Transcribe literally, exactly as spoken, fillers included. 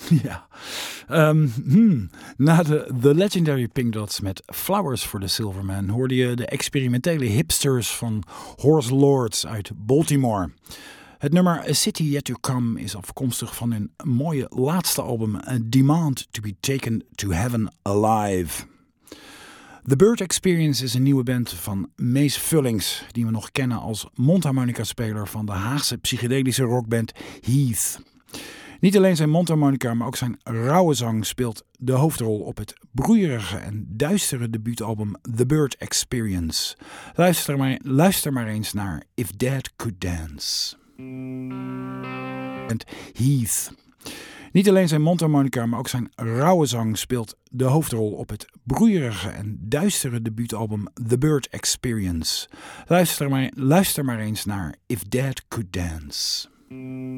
Ja. Um, hmm. Na de The Legendary Pink Dots met Flowers for the Silverman hoorde je de experimentele hipsters van Horse Lords uit Baltimore. Het nummer A City Yet to Come is afkomstig van hun mooie laatste album A Demand to be Taken to Heaven Alive. The Bird Experience is een nieuwe band van Mees Vullings, die we nog kennen als mondharmonica-speler van de Haagse psychedelische rockband Heath. Niet alleen zijn mondharmonica, maar ook zijn rauwe zang speelt de hoofdrol op het broeierige en duistere debuutalbum The Bird Experience. Luister maar, luister maar eens naar If Dead Could Dance. En Heath. Niet alleen zijn mondharmonica, maar ook zijn rauwe zang speelt de hoofdrol op het broeierige en duistere debuutalbum The Bird Experience. Luister maar, luister maar eens naar If Dead Could Dance.